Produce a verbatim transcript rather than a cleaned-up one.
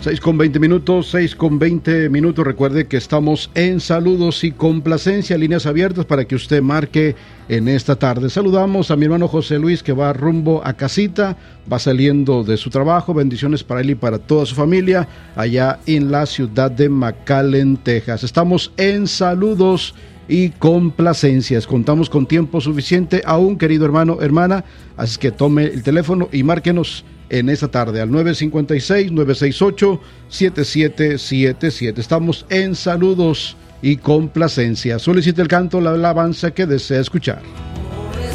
seis con veinte minutos, seis con veinte minutos. Recuerde que estamos en saludos y complacencia, líneas abiertas para que usted marque en esta tarde. Saludamos a mi hermano José Luis, que va rumbo a casita, va saliendo de su trabajo. Bendiciones para él y para toda su familia allá en la ciudad de McAllen, Texas. Estamos en saludos y complacencias. Contamos con tiempo suficiente aún, querido hermano, hermana, así que tome el teléfono y márquenos en esta tarde al nueve cinco seis, nueve seis ocho, siete siete siete siete. Estamos en saludos y complacencias. Solicite el canto, la alabanza que desea escuchar.